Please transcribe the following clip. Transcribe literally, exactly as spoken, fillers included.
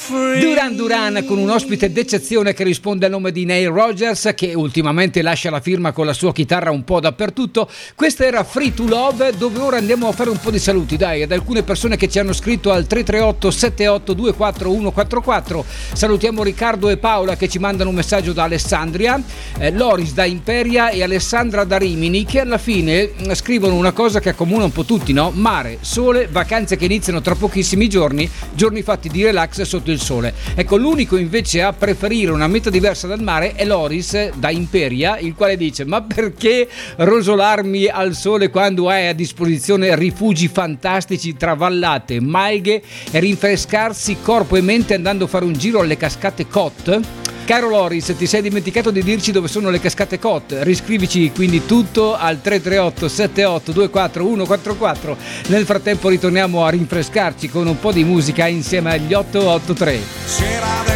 Duran Duran con un ospite d'eccezione che risponde al nome di Neil Rogers, che ultimamente lascia la firma con la sua chitarra un po' dappertutto. Questa era Free to Love, dove ora andiamo a fare un po' di saluti, dai, ad alcune persone che ci hanno scritto al tre tre otto sette otto due quattro uno quattro quattro. Salutiamo Riccardo e Paola che ci mandano un messaggio da Alessandria, eh, Loris da Imperia e Alessandra da Rimini, che alla fine scrivono una cosa che accomuna un po' tutti, no? Mare, sole, vacanze che iniziano tra pochissimi giorni, giorni fatti di relax sotto il sole. Ecco, l'unico invece a preferire una meta diversa dal mare è Loris da Imperia, il quale dice: ma perché rosolarmi al sole quando hai a disposizione rifugi fantastici tra vallate, malghe e rinfrescarsi corpo e mente andando a fare un giro alle cascate Cot? Caro Loris, ti sei dimenticato di dirci dove sono le cascate Cot? Riscrivici quindi tutto al tre tre otto sette otto due quattro uno quattro quattro. Nel frattempo ritorniamo a rinfrescarci con un po' di musica insieme agli otto otto tre.